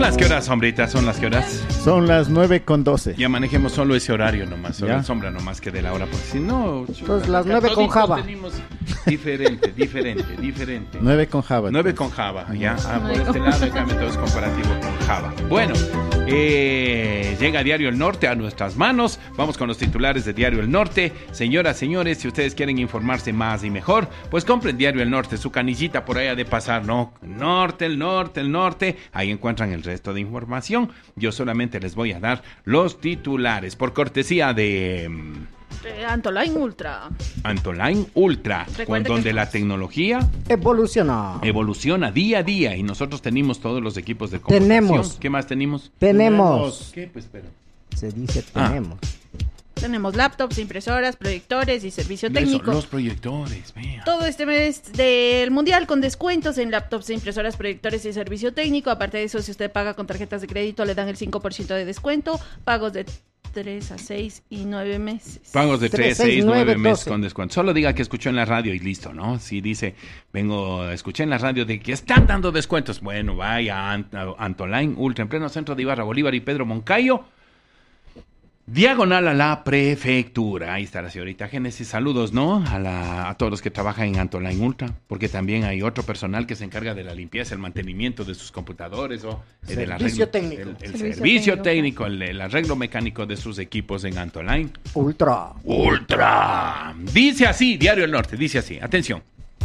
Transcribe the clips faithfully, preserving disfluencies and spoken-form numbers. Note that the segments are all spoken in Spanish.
las que horas, hombrita, son las que horas. Son las nueve con doce. Ya manejemos solo ese horario nomás, solo ¿Ya? el sombra nomás que de la hora, porque si no... Pues las nueve con Java. Tenemos diferente, diferente, diferente. Nueve con Java. Nueve entonces. con Java, ya. Ah, por este lado, acá métodos comparativos con Java. Bueno, eh, llega Diario El Norte a nuestras manos. Vamos con los titulares de Diario El Norte. Señoras, señores, si ustedes quieren informarse más y mejor, pues compren Diario El Norte, su canillita por ahí ha de pasar, ¿no? Norte, el norte, el norte. Ahí encuentran el resto de información. Yo solamente les voy a dar los titulares por cortesía de... Eh, Antoline Ultra. Antoline Ultra, con Recuerde donde que la estamos- tecnología Evoluciona. evoluciona día a día y nosotros tenemos todos los equipos de computación. Tenemos. ¿Qué más tenemos? Tenemos. ¿Qué? Pues, pero... Se dice Ah. tenemos. Tenemos laptops, impresoras, proyectores y servicio Eso, técnico. los proyectores, vea. Todo este mes del Mundial con descuentos en laptops, impresoras, proyectores y servicio técnico. Aparte de eso, si usted paga con tarjetas de crédito, le dan el cinco por ciento de descuento. Pagos de tres a seis y nueve meses. Pagos de tres, Tres, seis, seis, nueve nueve, meses doce. con descuento. Solo diga que escuchó en la radio y listo, ¿no? Si dice, vengo, escuché en la radio de que están dando descuentos. Bueno, vaya a Ant- a Antoline Ultra, en pleno centro de Ibarra, Bolívar y Pedro Moncayo. Diagonal a la prefectura. Ahí está la señorita Génesis. Saludos, ¿no? A, la, a todos los que trabajan en Antoline Ultra, porque también hay otro personal que se encarga de la limpieza, el mantenimiento de sus computadores o eh, del Servicio arreglo- técnico. El, el Servicio servicio técnico. técnico, el, el arreglo mecánico de sus equipos en Antoline Ultra. Ultra. Dice así, Diario El Norte, dice así, atención.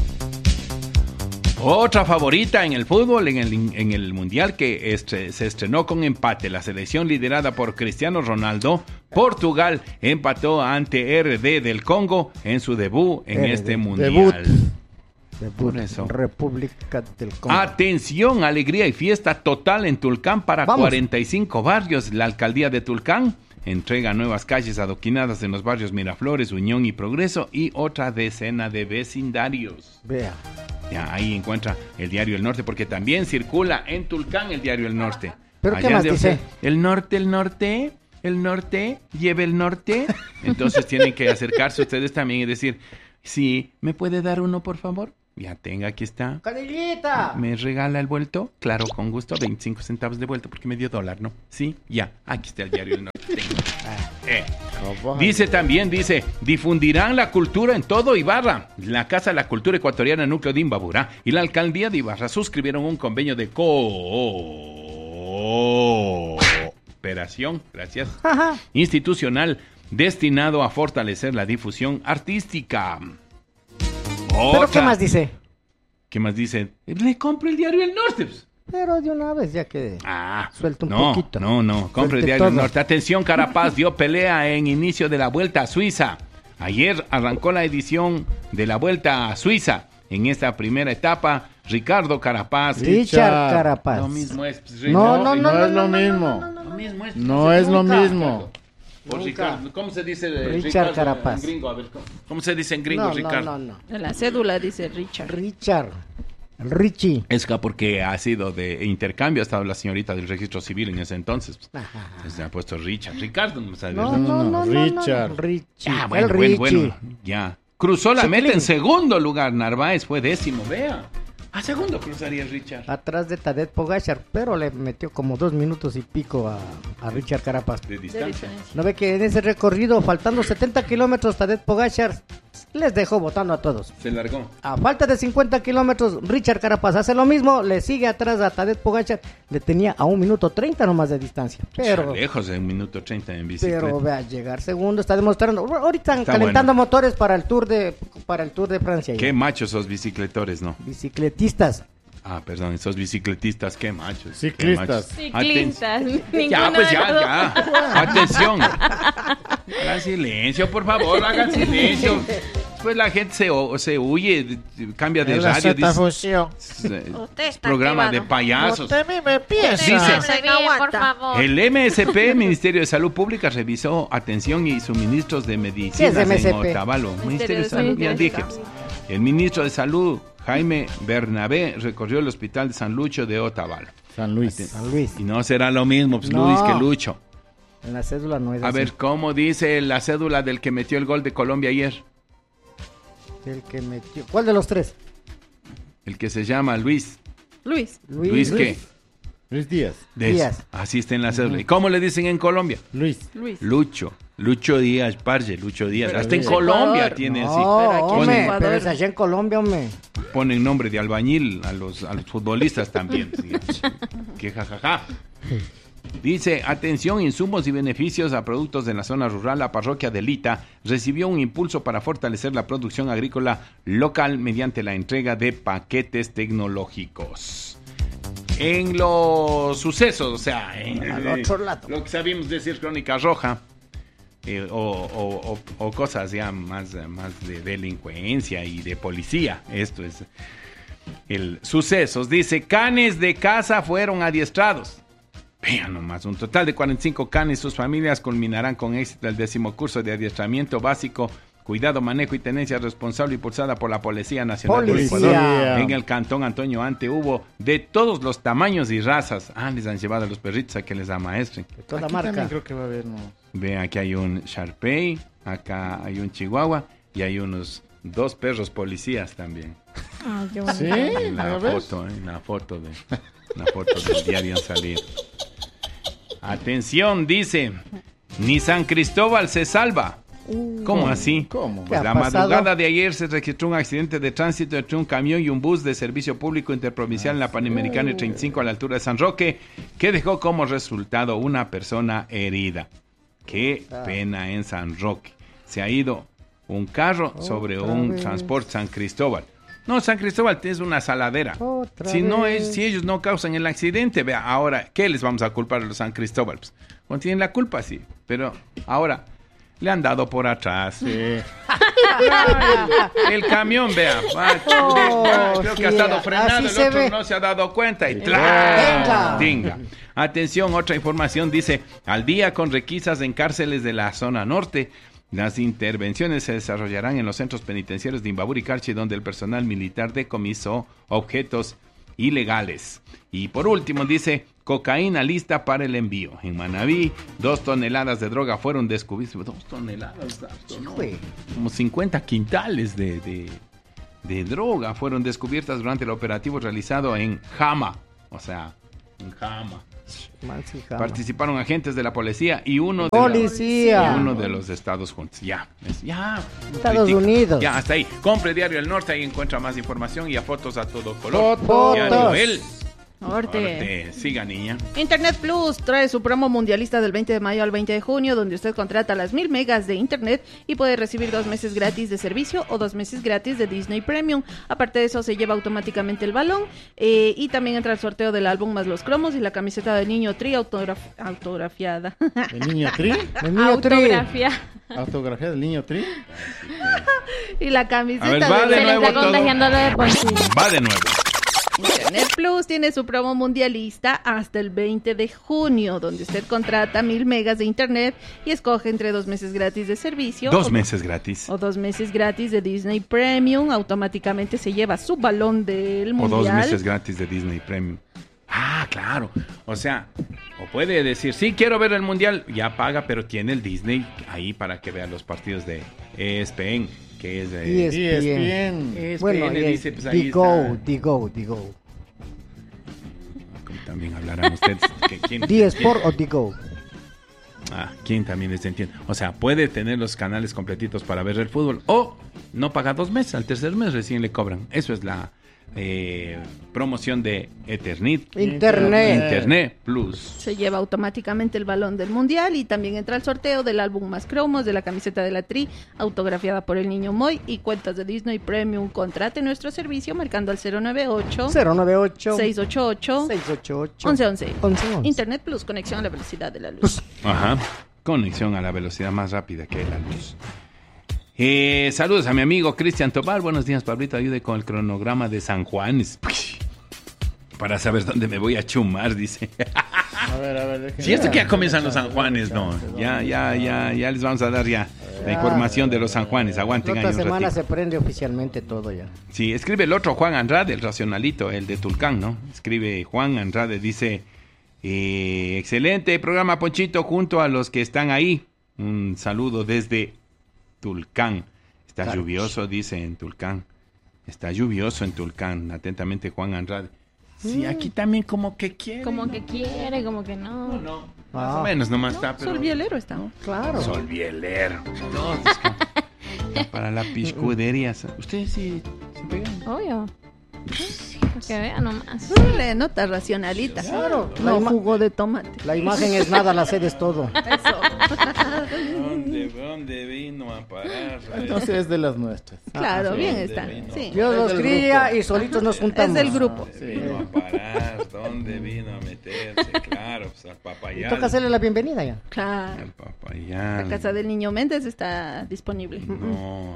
Otra favorita en el fútbol, en el, en el Mundial que estre- se estrenó con empate. La selección liderada por Cristiano Ronaldo, Portugal, empató ante R D del Congo en su debut en R D, este Mundial. debut. Debut. Por eso. República del Congo. Atención, alegría y fiesta total en Tulcán para Vamos. cuarenta y cinco barrios. La alcaldía de Tulcán entrega nuevas calles adoquinadas en los barrios Miraflores, Unión y Progreso y otra decena de vecindarios. Vea. Ya, ahí encuentra el Diario El Norte, porque también circula en Tulcán el Diario El Norte. ¿Pero qué Allá más de dice? usted, el norte, el norte, el norte, lleve el norte. Entonces tienen que acercarse ustedes también y decir, sí, ¿me puede dar uno, por favor? Ya tenga, aquí está. ¡Canillita! ¿Me regala el vuelto? Claro, con gusto, veinticinco centavos de vuelto, porque me dio dólar, ¿no? Sí, ya, aquí está el Diario El Norte. Eh. Dice también, dice, difundirán la cultura en todo Ibarra. La Casa de la Cultura Ecuatoriana Núcleo de Imbabura y la Alcaldía de Ibarra suscribieron un convenio de cooperación, gracias, Ajá. institucional destinado a fortalecer la difusión artística. ¿Pero qué Otra. más dice? ¿Qué más dice? Le compro el Diario El Norte. pues. Pero de una vez, ya que... Ah, Suelta un no, poquito. no, no, compre el Suelte Diario El todo. Norte. Atención, Carapaz dio pelea en inicio de la Vuelta a Suiza. Ayer arrancó la edición de la Vuelta a Suiza. En esta primera etapa, Ricardo Carapaz. Richard Richard. Carapaz. Lo mismo es. pues, No, Ricardo. no, no, no no, es lo no, no, mismo. no, no, no, Lo no. mismo es. No es lo Nunca. mismo. Por Nunca. Ricardo. ¿Cómo se dice de Richard Ricardo Carapaz. en gringo? A ver, ¿cómo, cómo se dice en gringo, No, no, Ricardo? no, no. En la cédula dice Richard. Richard. El Richie. Es que porque ha sido de intercambio, ha estado la señorita del registro civil en ese entonces. pues. Ajá. Entonces se ha puesto Richard. Ricardo, no sabe. No, no, no, no, no, Richard. no, Richie. Ah, bueno, el bueno, Richie. bueno, ya. Cruzó la Chiquilín. meta en segundo lugar. Narváez fue décimo, vea. A segundo cruzaría Richard. Atrás de Tadej Pogacar, pero le metió como dos minutos y pico a, a Richard Carapaz. De De distancia. diferencia. ¿No ve que en ese recorrido, faltando setenta kilómetros, Tadej Pogacar les dejó votando a todos? Se largó. A falta de cincuenta kilómetros, Richard Carapaz hace lo mismo, le sigue atrás a Tadej Pogacar, le tenía a un minuto treinta nomás de distancia. Pero, Lejos de un minuto treinta en bicicleta. pero vea, llegar segundo está demostrando. Ahorita están Está calentando bueno. motores para el Tour de para el Tour de Francia. ya. Qué machos esos bicicletores, ¿no? Bicicletistas. Ah, perdón, esos bicicletistas, qué machos. qué Ciclistas. machos. Ciclistas. Aten- Ninguno Ya, pues de ya, los ya. Atención. Hagan silencio, por favor, hagan silencio. Después la gente se, o- se huye, cambia de Es la radio. dice, Z-fusión. eh, Usted está programa activado. de payasos. Usted a mí me piensa. Dice- Hable bien, por favor. El M S P, Ministerio de Salud Pública, revisó atención y suministros de medicinas ¿Qué es M S P? en Otavalo. Ministerio de Salud, ya Salud. dije. El ministro de Salud, Jaime Bernabé, recorrió el hospital de San Lucho de Otavalo. San Luis. San Luis. Y no será lo mismo, pues, No. Luis, que Lucho. En la cédula no es A así. ver, ¿cómo dice la cédula del que metió el gol de Colombia ayer? El que metió. ¿Cuál de los tres? El que se llama Luis. Luis. ¿Luis qué? Luis Díaz. De Díaz. Así está en la cédula. ¿Y cómo le dicen en Colombia? Luis. Luis. Lucho. Lucho Díaz, parce, Lucho Díaz. Pero Hasta en Ecuador. Colombia tiene así. No, Pero aquí en hombre, Ecuador- pero es allá en Colombia, hombre. Ponen nombre de albañil a los, a los futbolistas también. digamos. Que jajaja. Dice, atención, insumos y beneficios a productos de la zona rural. La parroquia de Lita recibió un impulso para fortalecer la producción agrícola local mediante la entrega de paquetes tecnológicos. En los sucesos, o sea, en Al otro lado. lo que sabíamos decir Crónica Roja, eh, o, o- o- o cosas ya más, más de delincuencia y de policía. Esto es el sucesos. Dice, canes de caza fueron adiestrados. Vean nomás, un total de cuarenta y cinco canes y sus familias culminarán con éxito el décimo curso de adiestramiento básico, cuidado, manejo y tenencia responsable impulsada por la Policía Nacional del Policía. Ecuador. En el cantón Antonio Ante hubo de todos los tamaños y razas. Ah, les han llevado a los perritos a que les amaestren. De toda Aquí marca. también creo que va a haber, ¿no? Vean, aquí hay un Sharpei, acá hay un Chihuahua y hay unos dos perros policías también. Ay, qué bonito. ¿Sí? En la ¿Ya ves? foto, en la foto de la foto del diario salir. Atención, dice, ni San Cristóbal se salva. ¿Cómo así? ¿Cómo? Pues ¿Qué la ha pasado? madrugada de ayer se registró un accidente de tránsito entre un camión y un bus de servicio público interprovincial en la Panamericana y treinta y cinco a la altura de San Roque, que dejó como resultado una persona herida. Qué pena en San Roque. Se ha ido un carro sobre Otra un vez. transporte San Cristóbal. No, San Cristóbal es una saladera. Otra Si no vez. es, si ellos no causan el accidente, vea, ahora, ¿qué les vamos a culpar a los San Cristóbal? Pues, no tienen la culpa, sí. Pero ahora le han dado por atrás. Sí. El camión, vea, va, Oh, va, creo que ha sí, estado frenado, así el se otro ve. no se ha dado cuenta y Venga. ¡tla! Tinga. Atención, otra información dice, al día con requisas en cárceles de la zona norte. Las intervenciones se desarrollarán en los centros penitenciarios de Imbabura y Carchi, donde el personal militar decomisó objetos ilegales. Y por último dice, cocaína lista para el envío. En Manabí, dos toneladas de droga fueron descubiertas. Dos toneladas, ¿no? Güey. Como cincuenta quintales de, de, de droga fueron descubiertas durante el operativo realizado en Jama. O sea, en Jama. Man, sí, jama. Participaron agentes de la policía y uno de, Policía. la- y uno de los estados juntos. Ya, es- ya. Estados Critica. Unidos. Ya, hasta ahí. Compre Diario El Norte, ahí encuentra más información y a fotos a todo color. Fotos. Diario El Norte. Norte. Siga, niña. Internet Plus trae su promo mundialista del veinte de mayo al veinte de junio, donde usted contrata las mil megas de internet y puede recibir dos meses gratis de servicio o dos meses gratis de Disney Premium. Aparte de eso, se lleva automáticamente el balón eh, y también entra el sorteo del álbum más los cromos y la camiseta del niño Tri autograf- autografiada. ¿El niño Tri? El niño Tri. Autografía. ¿Autografía del niño Tri? Y la camiseta A ver, va del- de Se le nuevo está todo. contagiando lo de Ponchito. Va de nuevo. Internet Plus tiene su promo mundialista hasta el veinte de junio, donde usted contrata mil megas de internet y escoge entre dos meses gratis de servicio Dos o, meses gratis. o dos meses gratis de Disney Premium. Automáticamente se lleva su balón del O mundial. dos meses gratis de Disney Premium. Ah, claro. O sea, o puede decir, sí, quiero ver el mundial, ya paga, pero tiene el Disney ahí para que vea los partidos de E S P N, que es de E S P N. E S P N. E S P N, Bueno, y dice, es pues ahí Digo, está. Digo, Digo. Como también hablarán ustedes. que ¿quién, ¿D Sport quién- o Digo? Ah, ¿quién también les entiende? O sea, puede tener los canales completitos para ver el fútbol o no paga dos meses, al tercer mes recién le cobran. Eso es la eh, promoción de Ethernet. Internet. Internet Plus. Se lleva automáticamente el balón del mundial y también entra el sorteo del álbum más cromos, de la camiseta de la Tri, autografiada por el niño Moy y cuentas de Disney Premium. Contrate nuestro servicio marcando al cero nueve ocho, cero nueve ocho, seis ocho ocho, seis ocho ocho, once once. once once. Internet Plus, conexión a la velocidad de la luz. Ajá. Conexión a la velocidad más rápida que la luz. Eh, saludos a mi amigo Cristian Tobal. Buenos días, Pablito. Ayude con el cronograma de San Juanes. Para saber dónde me voy a chumar, dice. A ver, a ver, déjenme. Si esto que ya comienzan los San Juanes, no. Ya, ya, ya, ya les vamos a dar ya la información de los San Juanes. Aguanten La ahí otra un semana ratito. se prende oficialmente todo ya. Sí, escribe el otro Juan Andrade, el racionalito, el de Tulcán, ¿no? Escribe Juan Andrade, dice, eh, excelente programa, Ponchito, junto a los que están ahí. Un saludo desde Tulcán. Está Carchi. lluvioso, dice en Tulcán. Está lluvioso en Tulcán. Atentamente, Juan Andrade. Sí, aquí también como que quiere. Como ¿no? que quiere, como que no. No, no. Más Ah. o menos nomás está, pero... Sol bielero está. Claro. Sol bielero. No, es que- ya para la piscudería. ¿Ustedes sí se pegan? Obvio. Para que vean nomás. Le nota racionalita. Claro. La, No ima- jugo de tomate. la imagen es nada, la sed es todo. Eso. ¿Dónde, dónde vino a parar? Entonces es de las nuestras. Claro, sí, bien de está. vino. Sí. Dios Es los del cría grupo. y solitos nos Es juntamos. del grupo. ¿Dónde vino a parar? ¿Dónde vino a meterse? Claro, pues al Y papayal. toca hacerle la bienvenida ya. Claro. Al papayal. La casa del niño Méndez está disponible. No.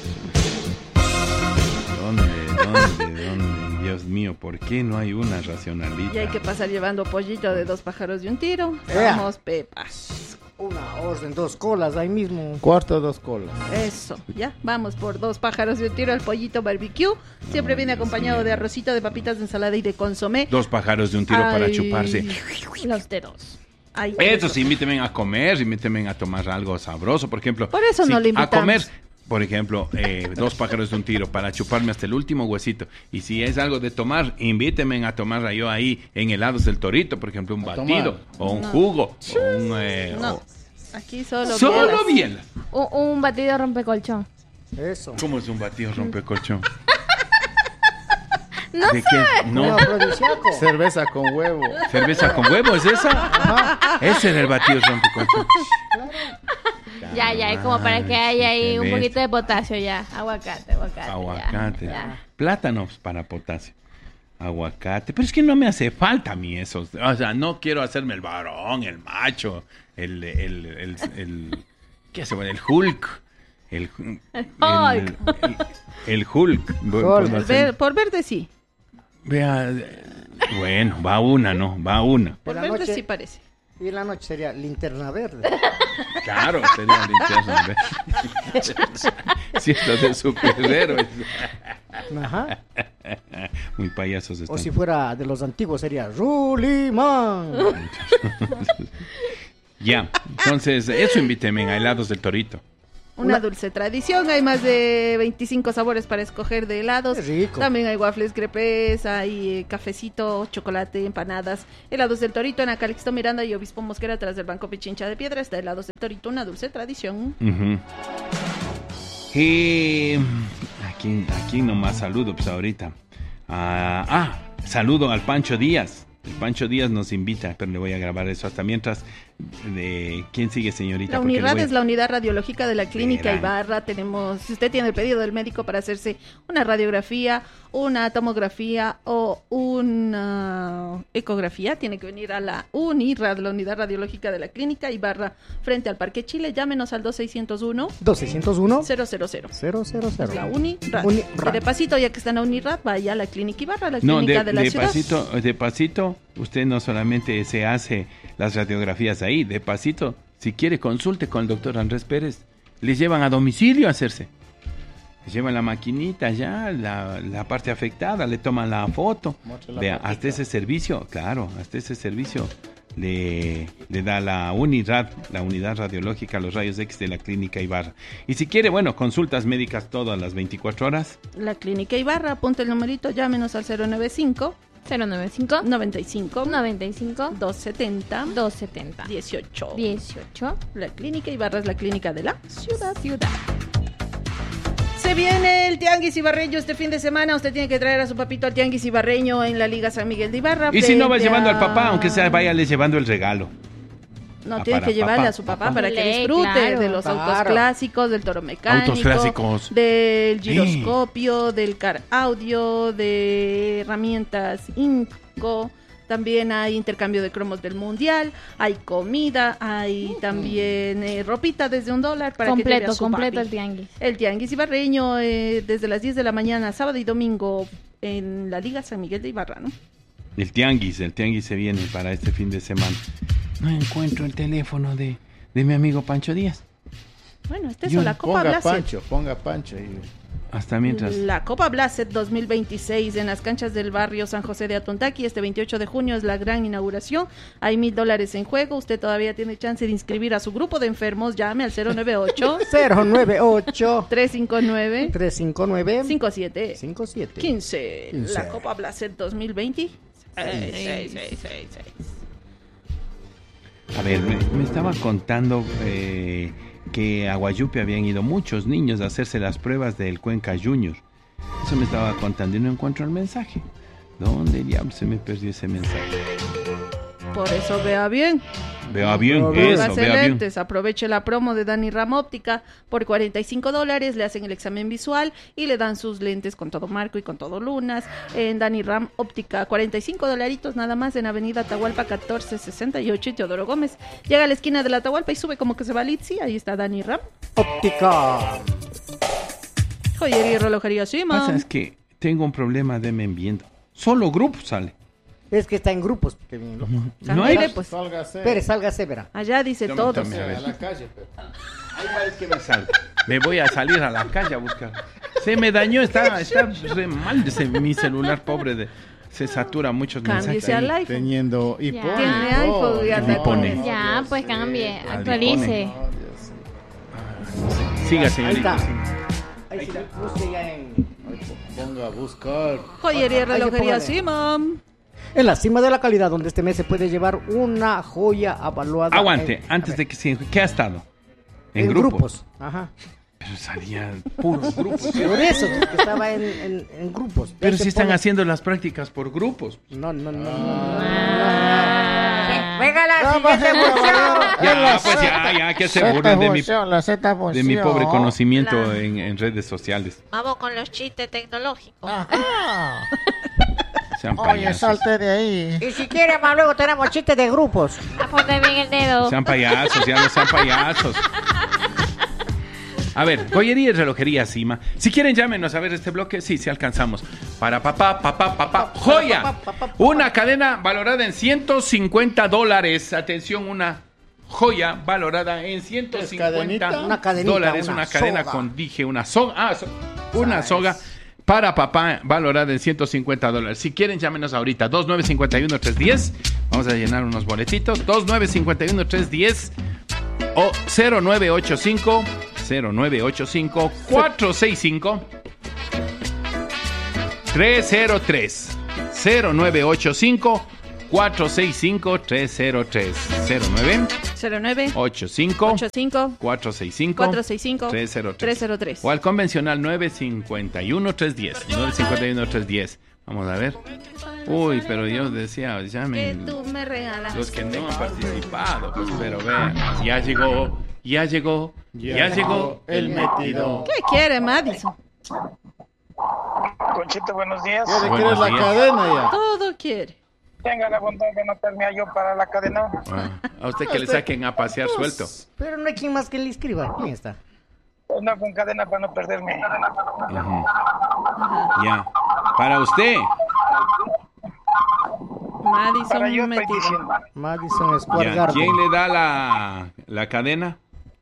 ¿Dónde, dónde, dónde? Dios mío, ¿por qué no hay una racionalita? Y hay que pasar llevando pollito de dos pájaros de un tiro. Ea. Vamos, pepas. Una orden, dos colas ahí mismo. Cuarto, dos colas. Eso, ya, vamos por dos pájaros de un tiro al pollito barbecue. Siempre viene acompañado de arrocito, de papitas, de ensalada y de consomé. Dos pájaros de un tiro para Ay. chuparse. Los dedos. Ay, Eso sí, invítenme a comer, invítenme a tomar algo sabroso, por ejemplo. Por eso no le A invitamos. comer, por ejemplo, eh, dos pájaros de un tiro para chuparme hasta el último huesito. Y si es algo de tomar, invítenme a tomar yo ahí en helados del Torito, por ejemplo, un A batido, tomar. o un No. jugo, o un... eh, No, o- aquí solo Solo bielas. bien. Un, un batido rompecolchón. Eso. ¿Cómo es un batido rompecolchón? No ¿De qué? No, No. afrodisíaco. Cerveza con huevo. ¿Cerveza con huevo es esa? Ese era el batido rompecolchón. Ya, ya, es como para que haya ahí un Celeste. poquito de potasio ya. Aguacate, aguacate. ya, Aguacate. ya. Plátanos para potasio. Aguacate. Pero es que no me hace falta a mí eso. O sea, no quiero hacerme el varón, el macho, el... el, el, el- ¿qué se llama? El Hulk. El, el, Hulk. el- el Hulk. Puedo Hulk. hacer- Ver- por verde sí, Vea, bueno, va una, ¿no? Va una. por la verde noche- sí parece. Y en la noche sería linterna verde. Claro, sería linterna. Siento de superhéroes. Ajá. Muy payasos están. O si fuera de los antiguos sería Ruliman. Ya, entonces, eso invíteme a helados del Torito. Una Una- dulce tradición, hay más de veinticinco sabores para escoger de helados. Qué rico. También hay waffles crepes, hay eh, cafecito, chocolate, empanadas. Helados del Torito en Acalixto Miranda y Obispo Mosquera tras del Banco Pichincha de Piedra. Está Helados del Torito, una dulce tradición. Ujú. Y aquí, aquí nomás saludo, pues ahorita. Ah, ah, saludo al Pancho Díaz. El Pancho Díaz nos invita, pero le voy a grabar eso hasta mientras. De, ¿quién sigue, señorita? La Porque le unidad voy a- es la unidad radiológica de la clínica Verán. Ibarra. Tenemos, si usted tiene el pedido del médico para hacerse una radiografía, una tomografía o una ecografía, tiene que venir a la UNIRAD, la unidad radiológica de la clínica Ibarra, frente al Parque Chile. Llámenos al dos seis cero uno dos seiscientos uno cero cero cero. cero cero cero. La UNIRAD. UNIRAD. Y de pasito, ya que están a UNIRAD, vaya a la clínica Ibarra, la No, clínica de, de, la de ciudad. pasito, de pasito, usted no solamente se hace las radiografías ahí, de pasito, si quiere consulte con el doctor Andrés Pérez, le llevan a domicilio a hacerse. Le llevan la maquinita ya, la, la parte afectada, le toman la foto. Muestra la Vea, fotito. hasta ese servicio, claro, hasta ese servicio le, le da la unidad, la unidad radiológica, los rayos X de la clínica Ibarra. Y si quiere, bueno, consultas médicas todas las veinticuatro horas. La clínica Ibarra, apunte el numerito, llámenos al cero nueve cinco cero noventa y cinco noventa y cinco noventa y cinco doscientos setenta doscientos setenta dieciocho. dieciocho. La clínica Ibarra es la clínica de la ciudad. Ciudad. Se viene el Tianguis Ibarreño este fin de semana. Usted tiene que traer a su papito al Tianguis Ibarreño en la Liga San Miguel de Ibarra. Y si no va frente llevando a- al papá, aunque sea, váyale llevando el regalo. No, Ah, tiene para que llevarle papá. a su papá Papá. para que Ley, disfrute claro. de los autos Claro. clásicos, del toro mecánico, Autos clásicos. del giroscopio, del car audio, de herramientas Inco. También hay intercambio de cromos del mundial, hay comida, hay también eh, ropita desde un dólar para que lleve a Completo, su completo papi. el tianguis. El Tianguis Ibarreño eh, desde las diez de la mañana, sábado y domingo en la Liga San Miguel de Ibarra, ¿no? El tianguis, el tianguis se viene para este fin de semana. No encuentro el teléfono de, de mi amigo Pancho Díaz. Bueno, este es Yo- la Copa Ponga Blaset. Pancho, ponga Pancho. Y... Hasta mientras. La Copa Blaset dos mil veintiséis en las canchas del barrio San José de Atontaki. Este veintiocho de junio es la gran inauguración. Hay mil dólares en juego. Usted todavía tiene chance de inscribir a su grupo de enfermos. Llame al cero nueve ocho cero nueve ocho tres cinco nueve tres cinco nueve cinco siete cinco siete. quince. quince. La Copa Blaset dos mil veintiséis. Seis, seis, seis, seis, seis. A ver, me, me estaba contando eh, que a Guayupe habían ido muchos niños a hacerse las pruebas del Cuenca Junior. Eso me estaba contando y no encuentro el mensaje. ¿Dónde diablos se me perdió ese mensaje? Por eso vea bien. Vea bien, Póngase eso, vea bien. lentes, aproveche la promo de Dani Ram Óptica. Por cuarenta y cinco dólares le hacen el examen visual y le dan sus lentes con todo marco y con todo lunas. En Dani Ram Óptica, cuarenta y cinco dolaritos nada más en Avenida Atahualpa catorce sesenta y ocho y Teodoro Gómez. Llega a la esquina de la Atahualpa y sube como que se va a Litsi. Ahí está Dani Ram. Óptica. Joyería y relojería Sima. Pasa es que tengo un problema de me enviando. Solo grupo sale. Es que está en grupos. Que bien loco. No hay... Pues. Sálgase. Pérez, sálgase, verá. Allá dice Tome, todos. tome, a ver. A la calle, pero. Ahí parece que me salgo. Me voy a salir a la calle a buscar. Se me dañó, está, está re mal ese, mi celular pobre. De, se satura muchos Cámbiese mensajes. al iPhone. Teniendo y Ya. pone. Tiene iPhone, ya Y te pone. pones. Ya, pues cambie, Adipone. actualice. No, Dios mío. Siga, Ahí señorita. está. siga. Ahí se busque ya en, Ay, po- Ponga a buscar. Joyería y Ahí se relojería póngale. Sima. en la cima de la calidad, donde este mes se puede llevar una joya avaluada. Aguante, en- antes a de ver, que siga. ¿Qué ha estado? en, grupos. Ajá. Pero salía puros grupos. Por eso, que estaba en, en, en grupos. Pero Ahí se si están pone- haciendo las prácticas por grupos. No, no, no, no. Ah. Venga la siguiente Ya, pues ya, ya, que se burlen de mi, la Z de mi pobre conocimiento La- en, en redes sociales. Vamos con los chistes tecnológicos. Sean Oye, payasos. salte de ahí. Y si quiere, más luego tenemos chistes de grupos. Apunte bien el dedo. Sean payasos, ya no sean payasos. A ver, joyería y relojería Sima. Si quieren, llámenos a ver este bloque. Sí, sí alcanzamos. Para papá, papá, papá. ¡Joya! Una cadena valorada en ciento cincuenta dólares. Atención, una joya valorada en ciento cincuenta cadenita? Una cadenita, dólares. una Una, cadena soga. con, dije, una soga. Ah, so- una soga. Para papá, valorada en ciento cincuenta dólares. Si quieren, llámenos ahorita. dos nueve cinco uno tres uno cero. Vamos a llenar unos boletitos. dos nueve cinco uno tres uno cero o cero nueve ocho cinco cero nueve ocho cinco cuatro seis cinco tres cero tres cero nueve ocho cinco cuatro seis cinco tres cero tres cero nueve cero nueve ocho cinco ocho cinco cuatro seis cinco cuatro seis cinco tres cero tres tres cero tres. o al convencional nueve cinco uno tres uno cero nueve cinco uno tres uno cero. Vamos a ver. Uy, pero yo decía, Que llamen tú me regalas. los que no han participado, pues, pero vean, ya llegó, ya llegó, ya, llegó el metido. ¿Qué quiere, Madison? Conchita, buenos días. Ya le Buenos quieres la días. cadena ya. Todo quiere. Tenga la bondad de anotarme a yo para la cadena. Ah, a usted que le saquen a pasear suelto. Pero no hay quien más que le inscriba. ¿Quién está? Una con cadena para no perderme. Ujú. Ya. Para usted. Madison Para yo estoy metido. diciendo. Madison Square Ya. Garden. ¿Quién le da la, la cadena?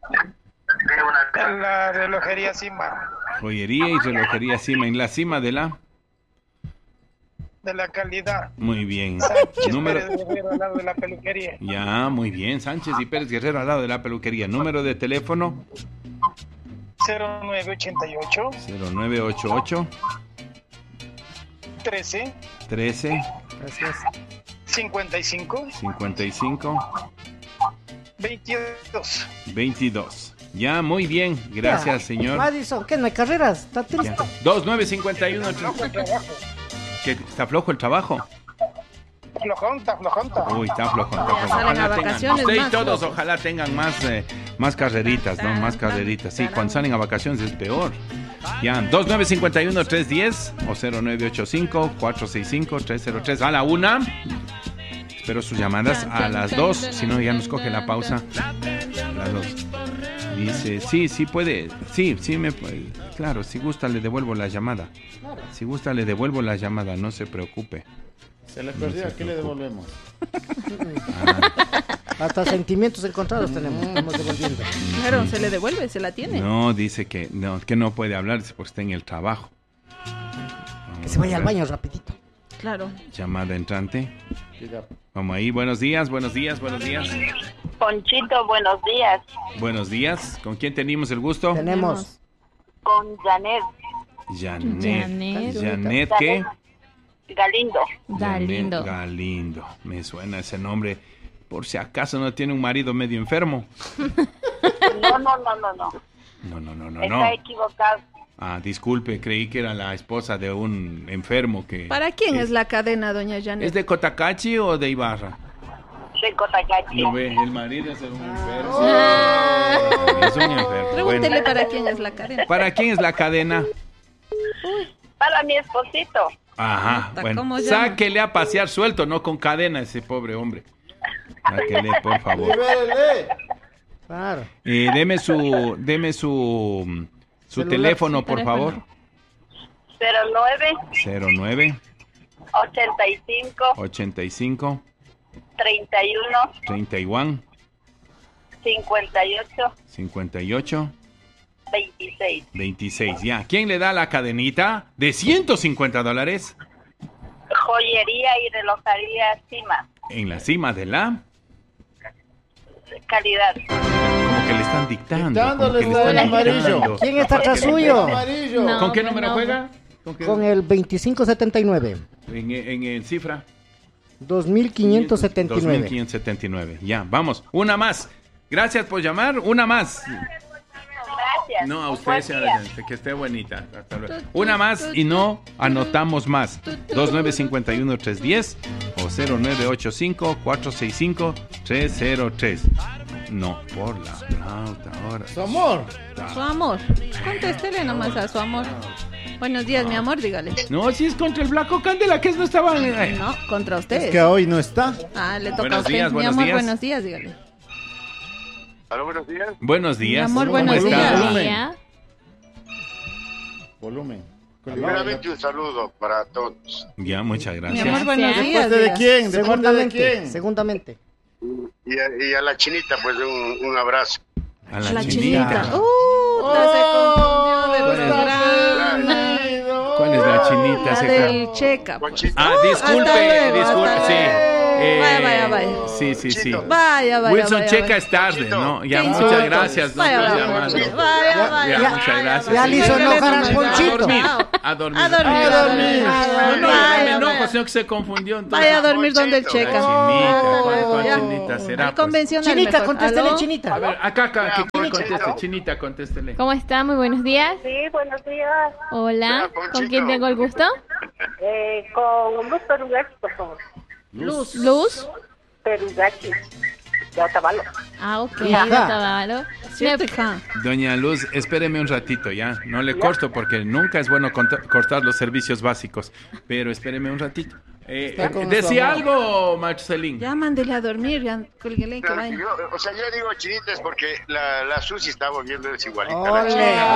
La relojería Simba. Joyería y relojería Cima. En la cima de la. De la calidad. Muy bien. Sánchez Número. Pérez Guerrero, al lado de la peluquería. Ya, muy bien. Sánchez y Pérez Guerrero al lado de la peluquería. Número de teléfono cero nueve ochenta y ocho cero nueve ocho ocho trece trece Gracias. cincuenta y cinco cincuenta y cinco veintidós. veintidós. Ya, muy bien. Gracias, Ya. señor. Madison, ¿qué? No hay carreras. Está triste. Ya. dos nueve cinco uno. ¿Qué? ¿Está flojo el trabajo? Flojonta, flojonta. Uy, está flojo, está Ya flojo. salen a Ojalá tengan, vacaciones usted y más todos, flojos. ojalá tengan más, eh, más carreritas, ¿no? Más carreritas. Sí, cuando salen a vacaciones es peor. Ya, dos nueve cinco uno tres uno cero o cero nueve ocho cinco cuatro seis cinco tres cero tres. A la una. Espero sus llamadas a las dos. Si no, ya nos coge la pausa. A las dos. Dice, sí, sí puede. Sí, sí me puede. Claro, si gusta le devuelvo la llamada. Si gusta le devuelvo la llamada, no se preocupe. Se le perdió, aquí le devolvemos. Hasta sentimientos encontrados tenemos. Estamos devolviendo. Claro, se le devuelve, se la tiene. No, dice que no, que no puede hablar dice, porque está en el trabajo. Que se vaya al baño rapidito. Claro. Llamada entrante. Mira, Vamos ahí, buenos días, buenos días, buenos días. Ponchito, buenos días. Buenos días. ¿Con quién tenemos el gusto? Tenemos. Con Janet. Janet. Janet. Janet, ¿qué? Galindo. Galindo. Galindo. Me suena ese nombre. Por si acaso no tiene un marido medio enfermo. No, no, no, no, no. No, no, no, no, Está no. equivocado. Ah, disculpe, creí que era la esposa de un enfermo que... ¿Para quién es la cadena, doña Janet? ¿Es de Cotacachi o de Ibarra? De Cotacachi. No ve, el marido es un enfermo. Ah. Es un enfermo. Pregúntele Bueno, para quién es la cadena. ¿para quién es la cadena? Para mi esposito. Ajá, Puta, bueno, ¿cómo llama? sáquele a pasear suelto, no con cadena ese pobre hombre. Sáquele, por favor. Libérele. Claro. Eh, deme su, deme su, su Celular, teléfono, su por teléfono. favor. cero nueve cero nueve ochenta y cinco ochenta y cinco treinta y uno treinta y uno cincuenta y ocho cincuenta y ocho veintiséis. veintiséis. Ya. ¿Quién le da la cadenita de ciento cincuenta dólares? Joyería y relojería Cima. En la cima de la... Calidad. Como que le están dictando. como Dictándole que le está están el amarillo. dictando. ¿Quién está atrás suyo? Amarillo. No. ¿Con qué pues número no. juega? ¿Con qué? Con el veinticinco setenta y nueve. En, en, en cifra. dos mil quinientos setenta y dos mil nueve. quinientos setenta y nueve. Ya, vamos. Una más. Gracias por llamar. Una más. Gracias. No, a Un usted, buen señora, día. que esté bonita. Hasta luego. Una más y no anotamos más. dos nueve cinco uno tres uno cero o cero nueve ocho cinco cuatro seis cinco tres cero tres. No, por la flauta ahora. Su amor. Su amor. Contéstele nomás a su amor. Buenos días, mi amor, dígale. No, si es contra el Blanco Candela, que es no estaba... No, contra usted. Es que hoy no está. Ah, le toca Buenos a usted. días, mi buenos amor, días. buenos días, dígale. Aló, buenos días. Buenos días. Mi amor, ¿Cómo buenos está? días. Volumen. Ya. Volumen. Primeramente un saludo para todos. Ya, muchas Mi gracias. amor, buenos Gracias. días. ¿De parte de diga. quién? ¿De parte de Segundamente. quién? Segundamente. Y a, y a la chinita, pues un, un abrazo. A la, La chinita. chinita. Uh, se confundió de ¿Cuál es? programa. ¿Cuál es la chinita? La Se del ca- Checa. pues. Conchita. Ah, disculpe, Hasta luego, disculpe, hasta sí. luego. Eh, Vaya, vaya, vaya. Sí, sí, sí. Vaya, vaya, Wilson vaya, Checa vaya. es tarde, ¿no? Ya, Qué muchas insultos. gracias. No, Vaya, estoy vaya, llamando. vaya, vaya, Ya, vaya, muchas vaya, gracias. Ya vaya. le hizo Regrese enojar al nomás. Ponchito. A dormir. Chao. A dormir. A dormir, A a dormir. dormir. No, no, Vaya, me enojo, vaya. sino que se confundió. entonces. Vaya a dormir donde el La Checa. chinita, ¿cuál, cuál Ya. chinita será? Al pues? convencional Chinita, mejor. contéstele, ¿Aló? Chinita. A ver, acá, acá, que Ponchito. conteste. Chinita, contéstele. ¿Cómo está? Muy buenos días. Sí, buenos días. Hola. Hola, Ponchito. ¿Con quién tengo el gusto? Eh, con Luz Perugaki, por favor. Luz. Luz. Perugaki. De Otavalo. Ah, ok. Ajá. Otavalo. Cierto, Me- hija. Doña Luz, espéreme un ratito ya. No le corto porque nunca es bueno cont- cortar los servicios básicos. Pero espéreme un ratito. Eh, Está con eh, ¿Decía su amor. algo, Marcelín? Ya mándele a dormir, ya colguele que Claro, vaya. yo, o sea, yo digo chinita es porque la, la Susi está volviendo desigualita. la Ole,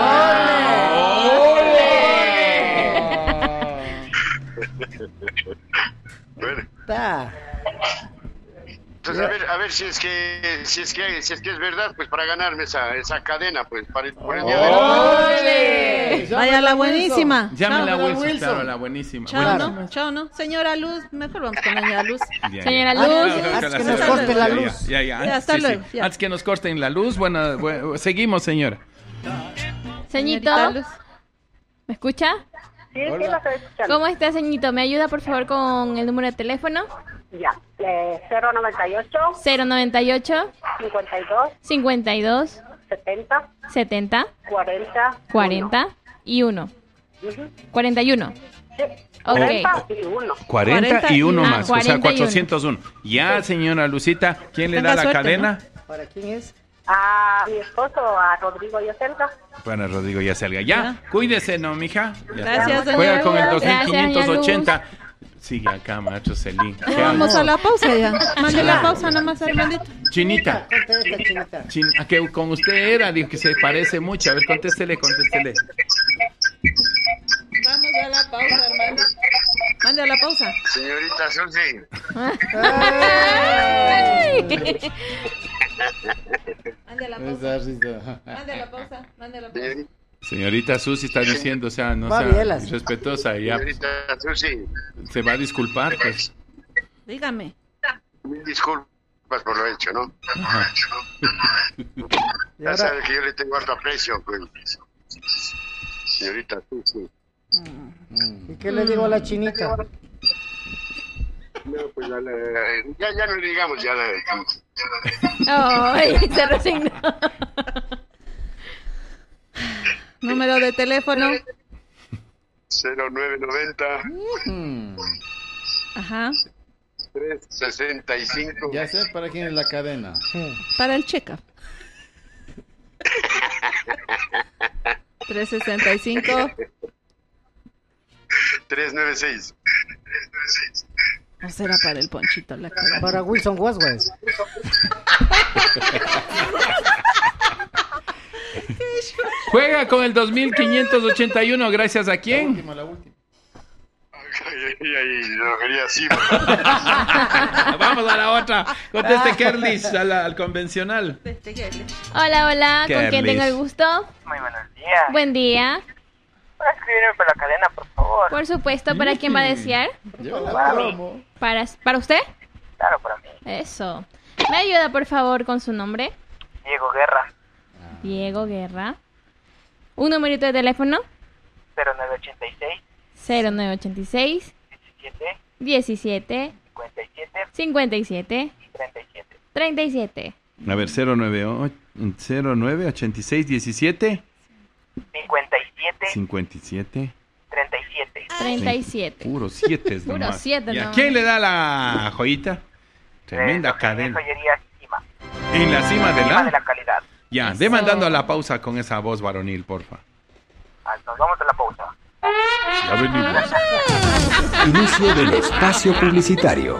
chica. Bueno, Está. entonces a ver, a ver si es que si es que si es que es verdad, pues para ganarme esa, esa cadena, pues para el, por el día de ¡Ole! Vaya la buenísima. Llámela a Chao, Wilson, Wilson. claro, la buenísima. Chao, Buenísima. ¿no? Chao, ¿no? Señora Luz, mejor vamos con doña Luz. Ya, ya. Señora Ah, Luz. Ah, Antes la que nos señora. corte la Ya, luz. Ya, ya, Ya, hasta Sí, sí. luego, ya. Antes que nos corten la luz, bueno, bueno, seguimos, señora. Ceñito. Señorita Luz. ¿Me escucha? Sí, sí, lo estoy escuchando. ¿Cómo está, Ceñito? ¿Me ayuda, por favor, con el número de teléfono? Ya. Eh, cero noventa y ocho, cero noventa y ocho, cincuenta y dos, cincuenta y dos, setenta, setenta, cuarenta, cuarenta y uno. Ujú. cuarenta y uno. Sí. Ok. cuarenta y uno. cuarenta y uno Ah, más, o sea, cuarenta y uno. cuatrocientos uno. Ya, señora Lucita, ¿quién le Tenga da la suerte, cadena? ¿Para quién es? A mi esposo, a Rodrigo Yacelga. Para Rodrigo ya salga. Ya, cuídese, ¿no, mija? Ya Gracias, está. doña Juega con el Luz. dos mil quinientos ochenta. Gracias, Sigue acá, maestro Celín. Ya vamos a la pausa ya. Mande la pausa nomás, Armandito. Chinita. Contesta, Chinita. Chin- a que con usted era, dijo que se parece mucho. A ver, contéstele, contéstele. Vamos a la pausa, Armando. Mande a la pausa. Señorita Susi, Mande a la pausa. Esa risa. Mande a la pausa. Mande a la pausa. señorita, Señorita Susi está diciendo, o sea, no Va sea bielas. irrespetuosa. Ya señorita Susi, se va a disculpar, pues. Dígame. mil disculpas por lo hecho, ¿no? Ajá. Y Ya ahora, sabe que yo le tengo harto aprecio, pues. Señorita Susi. ¿y qué le digo a la Chinita? No, pues a la- ya, ya no le digamos ya. La, Ay, se resignó. Número de teléfono. cero nueve noventa Hmm, Ajá. tres sesenta y cinco ya sé para quién es la cadena. Para el check-up. trescientos sesenta y cinco. tres nueve seis. ¿O será para el Ponchito la cadena? Para Wilson Was, güey. Juega con el dos mil quinientos ochenta y uno, gracias a quién. Última, la última. Y ahí lo quería así. Vamos a la otra. Conteste Kerlis a la- al convencional. Hola, hola, ¿con quién Kerlis. tengo el gusto? Muy buenos días. Buen día. ¿Puedes escribirme por la cadena, por favor? Por supuesto, ¿para quién va a desear? Yo la Para mí. promo. ¿Para, ¿Para usted? Claro, para mí. Eso. ¿Me ayuda, por favor, con su nombre? Diego Guerra, Diego Guerra. ¿Un numerito de teléfono? cero nueve ochenta y seis, cero nueve ochenta y seis, diecisiete, diecisiete, cincuenta y siete, cincuenta y siete, treinta y siete. treinta y siete. A ver, cero nueve ochenta y seis diecisiete cincuenta y siete, cincuenta y siete. treinta y siete. treinta y siete. Puro siete Puro nomás. siete ¿Y a nomás. quién le da la joyita? Tremenda Eh, lo que es cadena. joyería Cima. En la cima de Cima de la... la calidad. Ya, Eso. demandando a la pausa con esa voz varonil, porfa. Ah, nos vamos a la pausa. Ya venimos. Inicio del espacio publicitario.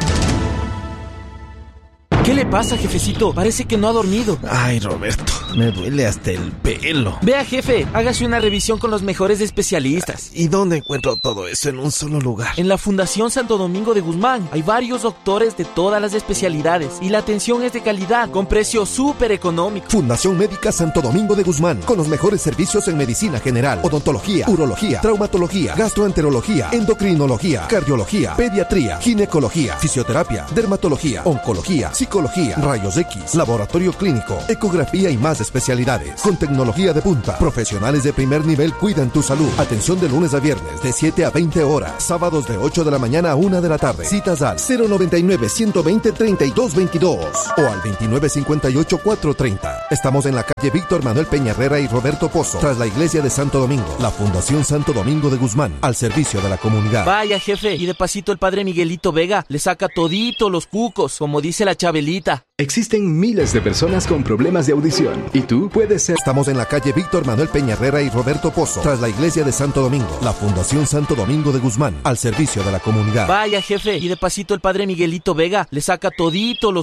¿Qué le pasa, jefecito? Parece que no ha dormido. Ay, Roberto, me duele hasta el pelo. Vea, jefe, hágase una revisión con los mejores especialistas. ¿Y dónde encuentro todo eso en un solo lugar? En la Fundación Santo Domingo de Guzmán hay varios doctores de todas las especialidades y la atención es de calidad, con precios súper económicos. Fundación Médica Santo Domingo de Guzmán, con los mejores servicios en medicina general, odontología, urología, traumatología, gastroenterología, endocrinología, cardiología, pediatría, ginecología, fisioterapia, dermatología, oncología, psicología, rayos X, laboratorio clínico, ecografía y más especialidades. Con tecnología de punta, profesionales de primer nivel cuidan tu salud. Atención de lunes a viernes de siete a veinte horas, sábados de ocho de la mañana a una de la tarde. Citas al cero noventa y nueve, ciento veinte, treinta y dos veintidós o al veintinueve cincuenta y ocho, cuatrocientos treinta. Estamos en la calle Víctor Manuel Peña Herrera y Roberto Pozo, tras la iglesia de Santo Domingo. La Fundación Santo Domingo de Guzmán, al servicio de la comunidad. Vaya, jefe, y de pasito el padre Miguelito Vega le saca todito los cucos, como dice la Chabelita. Existen miles de personas con problemas de audición y tú puedes ser... Estamos en la calle Víctor Manuel Peña Herrera y Roberto Pozo, tras la iglesia de Santo Domingo. La Fundación Santo Domingo de Guzmán, al servicio de la comunidad. Vaya, jefe, y de pasito el padre Miguelito Vega le saca todito los